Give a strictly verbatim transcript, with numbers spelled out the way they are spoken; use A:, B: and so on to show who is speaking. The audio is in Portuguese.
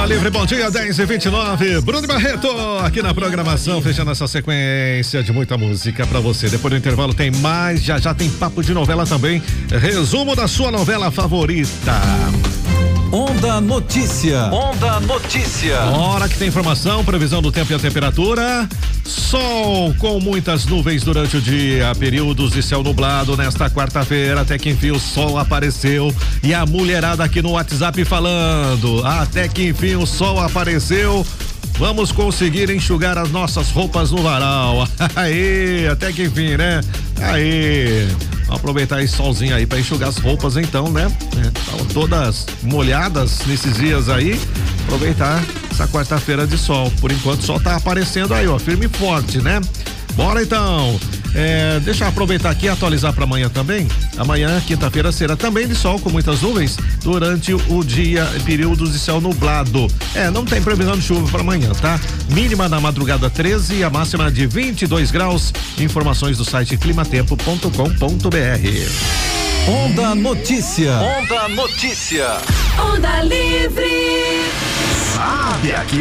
A: Livre, bom dia, dez e vinte e nove. Bruno Barreto, aqui na programação, fechando essa sequência de muita música pra você. Depois do intervalo tem mais, já já tem papo de novela também. Resumo da sua novela favorita.
B: Onda Notícia. Onda Notícia.
A: Hora que tem informação, previsão do tempo e a temperatura. Sol com muitas nuvens durante o dia, períodos de céu nublado nesta quarta-feira, até que enfim o sol apareceu e a mulherada aqui no WhatsApp falando, até que enfim o sol apareceu. Vamos conseguir enxugar as nossas roupas no varal. Aí, até que enfim, né? Aí, vamos aproveitar esse solzinho aí para enxugar as roupas então, né? Estão todas molhadas nesses dias aí. Aproveitar essa quarta-feira de sol. Por enquanto o sol tá aparecendo aí, ó, firme e forte, né? Bora então. É, deixa eu aproveitar aqui e atualizar para amanhã também. Amanhã, quinta-feira, será também de sol com muitas nuvens durante o dia, períodos de céu nublado. É, não tem previsão de chuva para amanhã, tá? Mínima na madrugada treze e a máxima de vinte e dois graus. Informações do site climatempo ponto com ponto br.
B: Onda Notícia. Onda Notícia.
C: Onda Livre.
A: Sabe aqui.